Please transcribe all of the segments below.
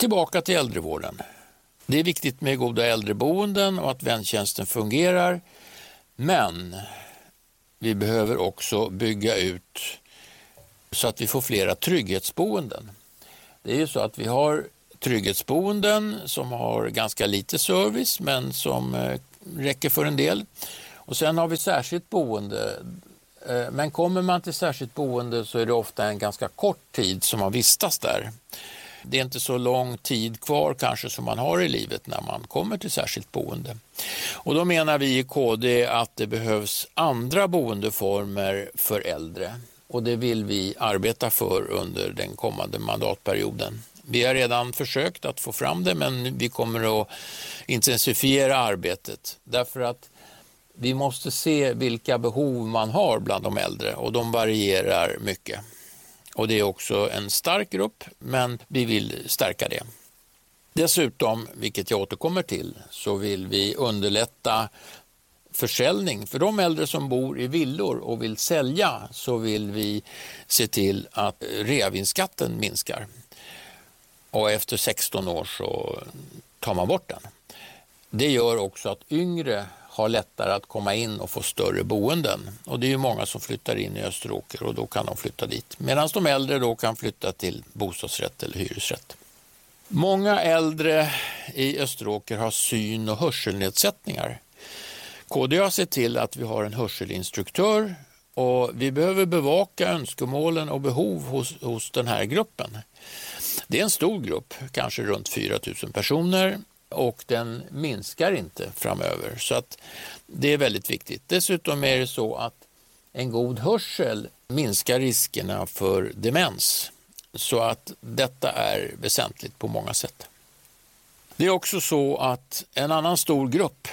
Tillbaka till äldrevården. Det är viktigt med goda äldreboenden och att väntjänsten fungerar. Men vi behöver också bygga ut så att vi får flera trygghetsboenden. Det är ju så att vi har trygghetsboenden som har ganska lite service men som räcker för en del. Och sen har vi särskilt boende. Men kommer man till särskilt boende så är det ofta en ganska kort tid som man vistas där. Det är inte så lång tid kvar kanske som man har i livet när man kommer till särskilt boende. Och då menar vi i KD att det behövs andra boendeformer för äldre. Och det vill vi arbeta för under den kommande mandatperioden. Vi har redan försökt att få fram det, men vi kommer att intensifiera arbetet. Därför att vi måste se vilka behov man har bland de äldre och de varierar mycket. Och det är också en stark grupp, men vi vill stärka det. Dessutom, vilket jag återkommer till, så vill vi underlätta försäljning. För de äldre som bor i villor och vill sälja så vill vi se till att reavinstskatten minskar. Och efter 16 år så tar man bort den. Det gör också att yngre har lättare att komma in och få större boenden. Och det är ju många som flyttar in i Österåker och då kan de flytta dit. Medan de äldre då kan flytta till bostadsrätt eller hyresrätt. Många äldre i Österåker har syn- och hörselnedsättningar. KD har sett till att vi har en hörselinstruktör och vi behöver bevaka önskemålen och behov hos den här gruppen. Det är en stor grupp, kanske runt 4 000 personer. Och den minskar inte framöver, så att det är väldigt viktigt. Dessutom är det så att en god hörsel minskar riskerna för demens. Så att detta är väsentligt på många sätt. Det är också så att en annan stor grupp,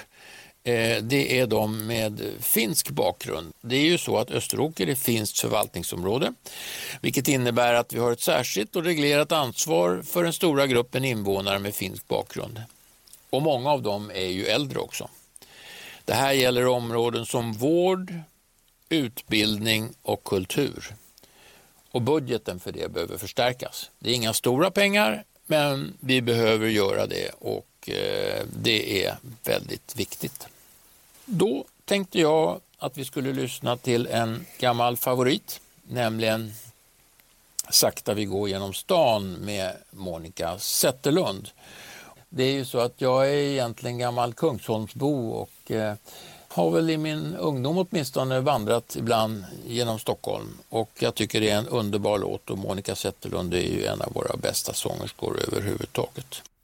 det är de med finsk bakgrund. Det är ju så att Österåker är finskt förvaltningsområde, vilket innebär att vi har ett särskilt och reglerat ansvar för den stora gruppen invånare med finsk bakgrund. Och många av dem är ju äldre också. Det här gäller områden som vård, utbildning och kultur. Och budgeten för det behöver förstärkas. Det är inga stora pengar, men vi behöver göra det och det är väldigt viktigt. Då tänkte jag att vi skulle lyssna till en gammal favorit, nämligen Sakta vi går genom stan med Monica Zetterlund. Det är ju så att jag är egentligen gammal Kungsholmsbo och har väl i min ungdom åtminstone vandrat ibland genom Stockholm. Och jag tycker det är en underbar låt och Monica Zetterlund är ju en av våra bästa sångerskor överhuvudtaget.